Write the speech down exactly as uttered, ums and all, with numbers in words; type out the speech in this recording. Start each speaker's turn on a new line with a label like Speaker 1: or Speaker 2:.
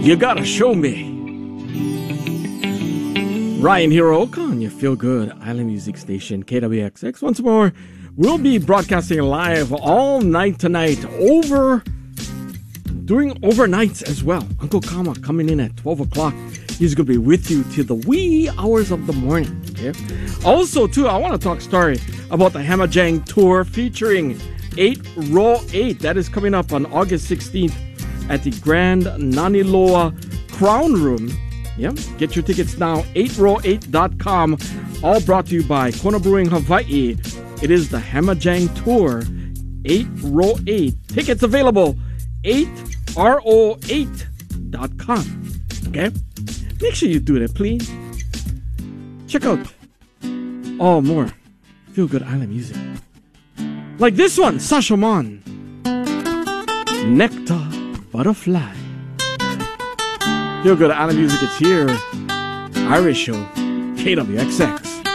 Speaker 1: You gotta show me. Ryan Hiroka on your Feel Good Island Music Station, K W X X. Once more, we'll be broadcasting live all night tonight, over doing overnights as well. Uncle Kama coming in at twelve o'clock. He's going to be with you till the wee hours of the morning. Okay? Also, too, I want to talk story about the Hamajang Tour featuring eight Raw eight. That is coming up on August sixteenth at the Grand Naniloa Crown Room. Yeah, get your tickets now, eight row eight dot com. All brought to you by Kona Brewing Hawaii. It is the Hamajang Tour, eight row eight. Tickets available, eight row eight dot com. Okay? Make sure you do that, please. Check out all more Feel Good Island music. Like this one, Sashaman. Nectar Butterfly. Feel Good Island music is here. Irish Show, K W X X.